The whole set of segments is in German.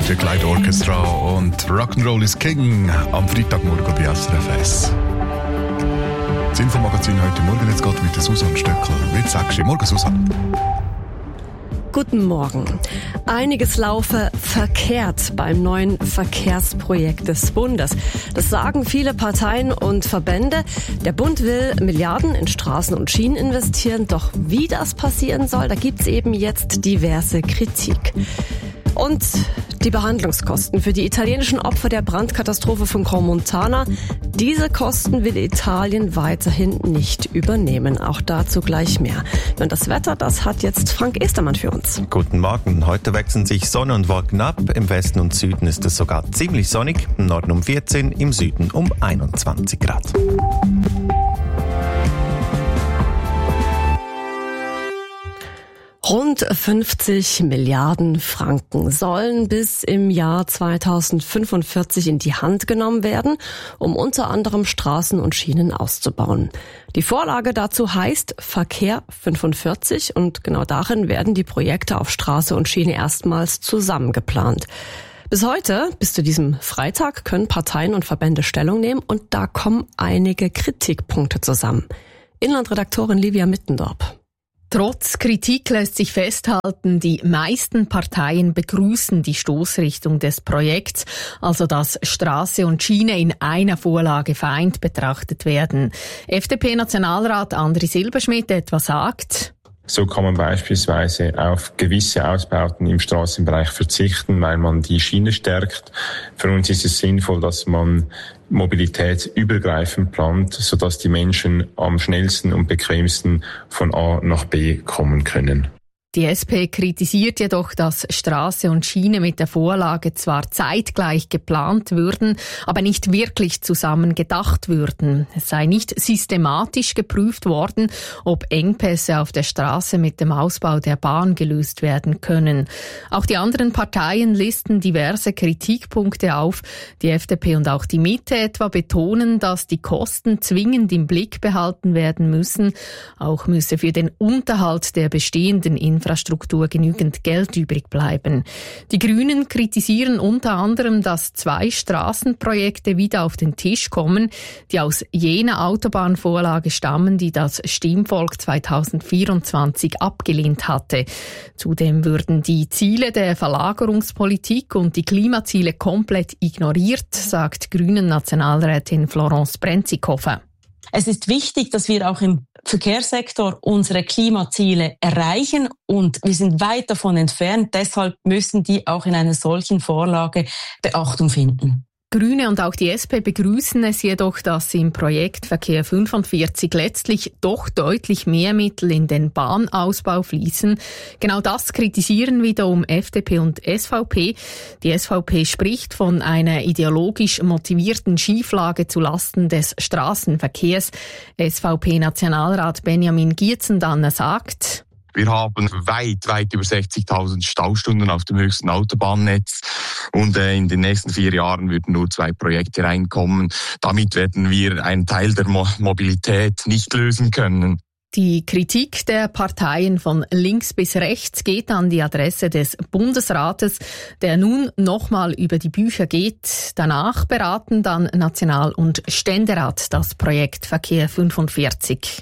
Electric Light Orchestra und Rock'n'Roll is King am Freitagmorgen bei SRF. Das Infomagazin heute Morgen, jetzt geht mit der Susanne Stöckl. Wie sagst du? Morgen, Susanne. Guten Morgen. Einiges laufe verkehrt beim neuen Verkehrsprojekt des Bundes. Das sagen viele Parteien und Verbände. Der Bund will Milliarden in Straßen und Schienen investieren. Doch wie das passieren soll, da gibt's eben jetzt diverse Kritik. Und die Behandlungskosten für die italienischen Opfer der Brandkatastrophe von Crans-Montana. Diese Kosten will Italien weiterhin nicht übernehmen. Auch dazu gleich mehr. Und das Wetter, das hat jetzt Frank Estermann für uns. Guten Morgen. Heute wechseln sich Sonne und Wolken ab. Im Westen und Süden ist es sogar ziemlich sonnig. Im Norden um 14, im Süden um 21 Grad. Rund 50 Milliarden Franken sollen bis im Jahr 2045 in die Hand genommen werden, um unter anderem Straßen und Schienen auszubauen. Die Vorlage dazu heißt Verkehr 45 und genau darin werden die Projekte auf Straße und Schiene erstmals zusammengeplant. Bis heute, bis zu diesem Freitag, können Parteien und Verbände Stellung nehmen und da kommen einige Kritikpunkte zusammen. Inlandredaktorin Livia Mittendorp. Trotz Kritik lässt sich festhalten, die meisten Parteien begrüßen die Stoßrichtung des Projekts, also dass Straße und Schiene in einer Vorlage vereint betrachtet werden. FDP-Nationalrat Andri Silberschmidt etwa sagt: So kann man beispielsweise auf gewisse Ausbauten im Straßenbereich verzichten, weil man die Schiene stärkt. Für uns ist es sinnvoll, dass man Mobilität übergreifend plant, sodass die Menschen am schnellsten und bequemsten von A nach B kommen können. Die SP kritisiert jedoch, dass Straße und Schiene mit der Vorlage zwar zeitgleich geplant würden, aber nicht wirklich zusammen gedacht würden. Es sei nicht systematisch geprüft worden, ob Engpässe auf der Straße mit dem Ausbau der Bahn gelöst werden können. Auch die anderen Parteien listen diverse Kritikpunkte auf. Die FDP und auch die Mitte etwa betonen, dass die Kosten zwingend im Blick behalten werden müssen. Auch müsse für den Unterhalt der bestehenden Infrastruktur genügend Geld übrig bleiben. Die Grünen kritisieren unter anderem, dass 2 Straßenprojekte wieder auf den Tisch kommen, die aus jener Autobahnvorlage stammen, die das Stimmvolk 2024 abgelehnt hatte. Zudem würden die Ziele der Verlagerungspolitik und die Klimaziele komplett ignoriert, sagt Grünen-Nationalrätin Florence Brenzikofer. Es ist wichtig, dass wir auch im Verkehrssektor unsere Klimaziele erreichen und wir sind weit davon entfernt. Deshalb müssen die auch in einer solchen Vorlage Beachtung finden. Grüne und auch die SP begrüßen es jedoch, dass im Projekt Verkehr 45 letztlich doch deutlich mehr Mittel in den Bahnausbau fließen. Genau das kritisieren wiederum FDP und SVP. Die SVP spricht von einer ideologisch motivierten Schieflage zulasten des Straßenverkehrs. SVP-Nationalrat Benjamin Gietzendanner sagt: Wir haben weit über 60.000 Staustunden auf dem höchsten Autobahnnetz und in den nächsten 4 Jahren würden nur 2 Projekte reinkommen. Damit werden wir einen Teil der Mobilität nicht lösen können. Die Kritik der Parteien von links bis rechts geht an die Adresse des Bundesrates, der nun nochmal über die Bücher geht. Danach beraten dann National- und Ständerat das Projekt Verkehr 45.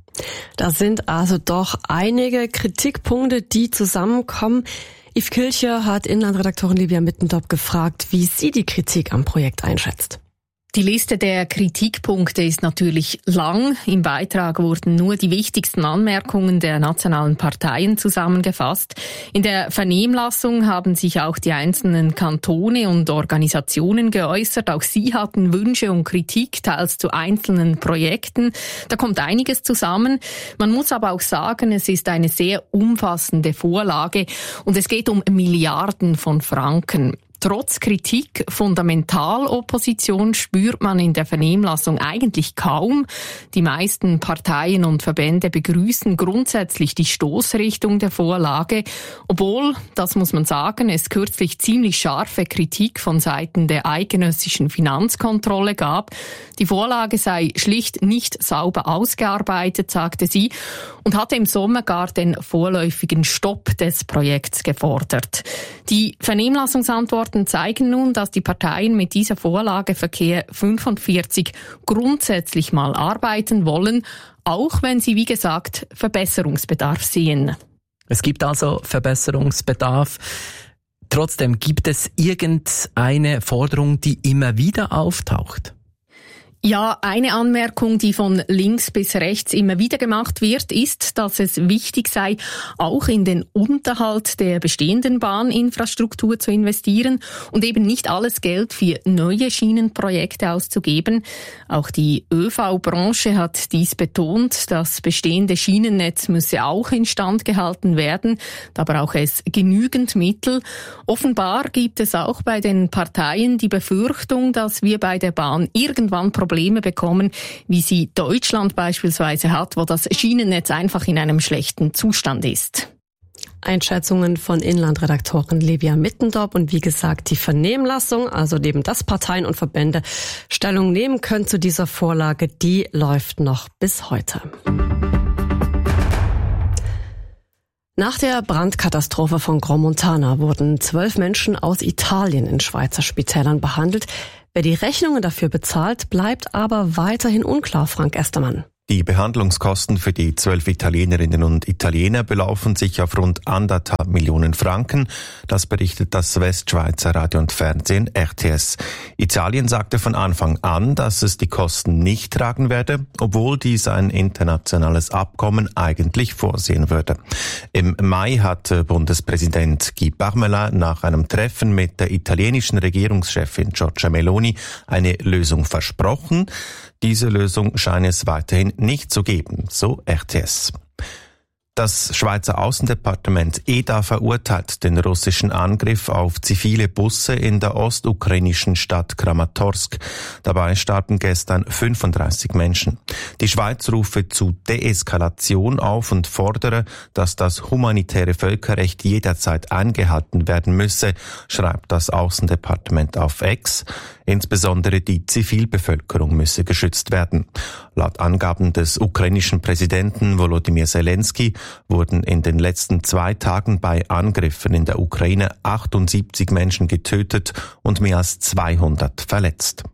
Da sind also doch einige Kritikpunkte, die zusammenkommen. Yves Kilcher hat Inlandredaktorin Livia Mittendorp gefragt, wie sie die Kritik am Projekt einschätzt. Die Liste der Kritikpunkte ist natürlich lang. Im Beitrag wurden nur die wichtigsten Anmerkungen der nationalen Parteien zusammengefasst. In der Vernehmlassung haben sich auch die einzelnen Kantone und Organisationen geäußert. Auch sie hatten Wünsche und Kritik, teils zu einzelnen Projekten. Da kommt einiges zusammen. Man muss aber auch sagen, es ist eine sehr umfassende Vorlage und es geht um Milliarden von Franken. Trotz Kritik Fundamentalopposition spürt man in der Vernehmlassung eigentlich kaum. Die meisten Parteien und Verbände begrüßen grundsätzlich die Stoßrichtung der Vorlage, obwohl, das muss man sagen, es kürzlich ziemlich scharfe Kritik von Seiten der eidgenössischen Finanzkontrolle gab. Die Vorlage sei schlicht nicht sauber ausgearbeitet, sagte sie, und hatte im Sommer gar den vorläufigen Stopp des Projekts gefordert. Die Vernehmlassungsantwort Experten zeigen nun, dass die Parteien mit dieser Vorlage Verkehr 45 grundsätzlich mal arbeiten wollen, auch wenn sie, wie gesagt, Verbesserungsbedarf sehen. Es gibt also Verbesserungsbedarf. Trotzdem, gibt es irgendeine Forderung, die immer wieder auftaucht? Ja, eine Anmerkung, die von links bis rechts immer wieder gemacht wird, ist, dass es wichtig sei, auch in den Unterhalt der bestehenden Bahninfrastruktur zu investieren und eben nicht alles Geld für neue Schienenprojekte auszugeben. Auch die ÖV-Branche hat dies betont. Das bestehende Schienennetz müsse auch instand gehalten werden. Da brauche es genügend Mittel. Offenbar gibt es auch bei den Parteien die Befürchtung, dass wir bei der Bahn irgendwann Probleme bekommen, wie sie Deutschland beispielsweise hat, wo das Schienennetz einfach in einem schlechten Zustand ist. Einschätzungen von Inlandredaktorin Livia Mittendorf und wie gesagt die Vernehmlassung, also neben das Parteien und Verbände Stellung nehmen können zu dieser Vorlage, die läuft noch bis heute. Nach der Brandkatastrophe von Gromontana wurden 12 Menschen aus Italien in Schweizer Spitälern behandelt. Wer die Rechnungen dafür bezahlt, bleibt aber weiterhin unklar, Frank Estermann. Die Behandlungskosten für die 12 Italienerinnen und Italiener belaufen sich auf rund 1,5 Millionen Franken. Das berichtet das Westschweizer Radio und Fernsehen RTS. Italien sagte von Anfang an, dass es die Kosten nicht tragen werde, obwohl dies ein internationales Abkommen eigentlich vorsehen würde. Im Mai hat Bundespräsident Guy Parmelin nach einem Treffen mit der italienischen Regierungschefin Giorgia Meloni eine Lösung versprochen. Diese Lösung scheint es weiterhin nicht zu geben, so RTS. Das Schweizer Außendepartement EDA verurteilt den russischen Angriff auf zivile Busse in der ostukrainischen Stadt Kramatorsk. Dabei starben gestern 35 Menschen. Die Schweiz rufe zu Deeskalation auf und fordere, dass das humanitäre Völkerrecht jederzeit eingehalten werden müsse, schreibt das Außendepartement auf X. Insbesondere die Zivilbevölkerung müsse geschützt werden. Laut Angaben des ukrainischen Präsidenten Volodymyr Zelensky wurden in den letzten 2 Tagen bei Angriffen in der Ukraine 78 Menschen getötet und mehr als 200 verletzt.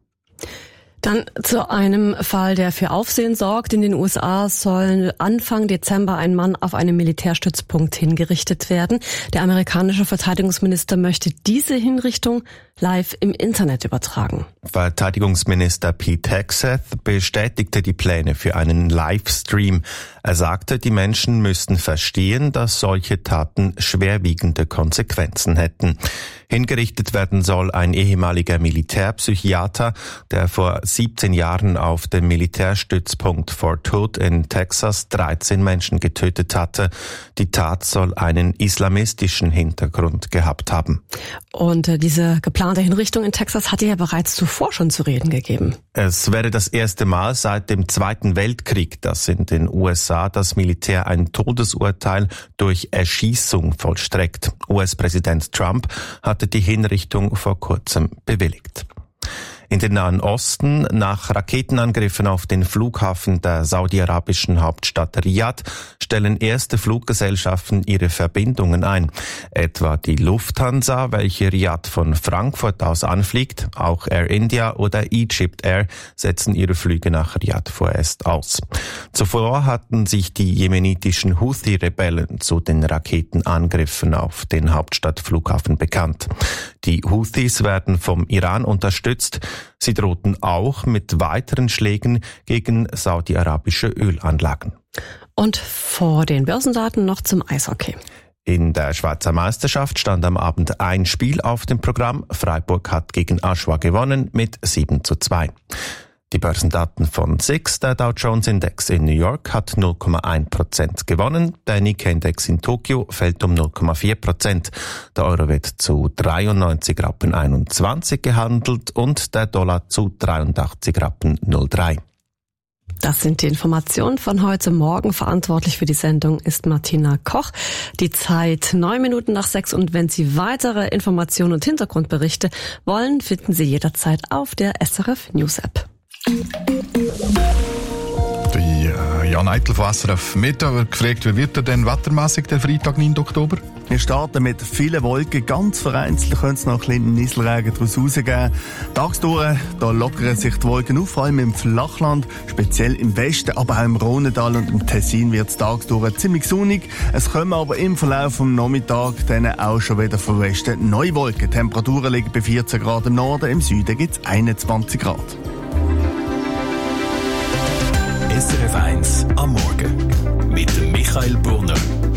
Dann zu einem Fall, der für Aufsehen sorgt. In den USA soll Anfang Dezember ein Mann auf einem Militärstützpunkt hingerichtet werden. Der amerikanische Verteidigungsminister möchte diese Hinrichtung live im Internet übertragen. Verteidigungsminister Pete Hegseth bestätigte die Pläne für einen Livestream. Er sagte, die Menschen müssten verstehen, dass solche Taten schwerwiegende Konsequenzen hätten. Hingerichtet werden soll ein ehemaliger Militärpsychiater, der vor 17 Jahren auf dem Militärstützpunkt Fort Hood in Texas 13 Menschen getötet hatte. Die Tat soll einen islamistischen Hintergrund gehabt haben. Und diese geplante Hinrichtung in Texas hatte ja bereits zuvor schon zu reden gegeben. Es wäre das erste Mal seit dem Zweiten Weltkrieg, dass in den USA das Militär ein Todesurteil durch Erschießung vollstreckt. US-Präsident Trump hatte die Hinrichtung vor kurzem bewilligt. In den Nahen Osten, nach Raketenangriffen auf den Flughafen der saudi-arabischen Hauptstadt Riyadh, stellen erste Fluggesellschaften ihre Verbindungen ein. Etwa die Lufthansa, welche Riyadh von Frankfurt aus anfliegt, auch Air India oder Egypt Air setzen ihre Flüge nach Riyadh vorerst aus. Zuvor hatten sich die jemenitischen Houthi-Rebellen zu den Raketenangriffen auf den Hauptstadtflughafen bekannt. Die Houthis werden vom Iran unterstützt. Sie drohten auch mit weiteren Schlägen gegen saudi-arabische Ölanlagen. Und vor den Börsendaten noch zum Eishockey. In der Schweizer Meisterschaft stand am Abend ein Spiel auf dem Programm. Freiburg hat gegen Aschua gewonnen mit 7:2. Die Börsendaten von SIX, der Dow Jones Index in New York, hat 0,1% gewonnen. Der Nikkei-Index in Tokio fällt um 0,4%. Der Euro wird zu 93,21 Rappen gehandelt und der Dollar zu 83,03 Rappen. Das sind die Informationen von heute Morgen. Verantwortlich für die Sendung ist Martina Koch. Die Zeit 9:06 und wenn Sie weitere Informationen und Hintergrundberichte wollen, finden Sie jederzeit auf der SRF News App. Die Jan Eitel von SRF Meta gefragt, wie wird er denn wettermässig der Freitag, 9. Oktober? Wir starten mit vielen Wolken. Ganz vereinzelt könnte es noch einen kleinen Nieselregen daraus rausgeben. Tagsdurch, da lockern sich die Wolken auf, vor allem im Flachland, speziell im Westen, aber auch im Rhonedal und im Tessin wird es tagsdurch ziemlich sonnig. Es kommen aber im Verlauf des Nachmittags dann auch schon wieder vom Westen neue Wolken. Die Temperaturen liegen bei 14 Grad im Norden, im Süden gibt es 21 Grad. SRF 1 am Morgen mit Michael Brunner.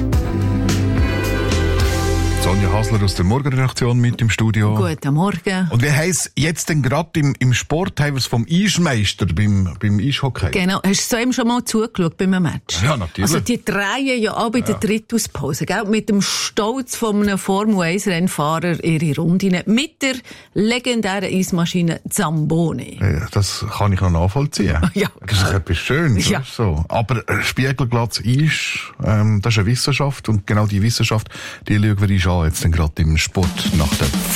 Sonja Hasler aus der Morgenredaktion mit im Studio. Guten Morgen. Und wie heisst jetzt denn gerade im Sport, haben wir es vom Eismeister beim Eishockey? Genau. Hast du eben schon mal zugeschaut bei einem Match? Ja, natürlich. Also die drehen ja auch bei der Drittauspause, gell? Mit dem Stolz von einem Formel-1-Rennfahrer ihre Runde mit der legendären Eismaschine Zamboni. Ja, das kann ich noch nachvollziehen. Ja. Das ist etwas Schönes. Ja. So. Aber Spiegelglatz Eis, das ist eine Wissenschaft und genau die Wissenschaft, die schauen wir uns an jetzt dann gerade im Sport nach der